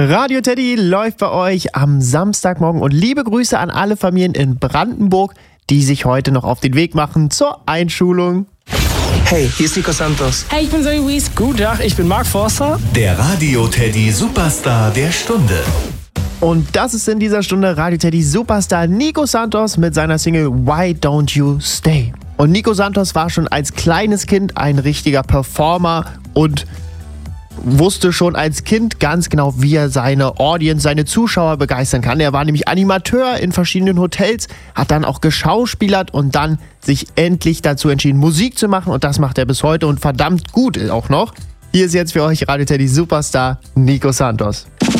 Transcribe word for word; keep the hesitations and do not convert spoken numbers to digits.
Radio Teddy läuft bei euch am Samstagmorgen und liebe Grüße an alle Familien in Brandenburg, die sich heute noch auf den Weg machen zur Einschulung. Hey, hier ist Nico Santos. Hey, ich bin Zoe Wies. Guten Tag, ich bin Mark Forster. Der Radio Teddy Superstar der Stunde. Und das ist in dieser Stunde Radio Teddy Superstar Nico Santos mit seiner Single Why Don't You Stay. Und Nico Santos war schon als kleines Kind ein richtiger Performer und wusste schon als Kind ganz genau, wie er seine Audience, seine Zuschauer begeistern kann. Er war nämlich Animateur in verschiedenen Hotels, hat dann auch geschauspielert und dann sich endlich dazu entschieden, Musik zu machen. Und das macht er bis heute und verdammt gut auch noch. Hier ist jetzt für euch Radio Teddy Superstar Nico Santos.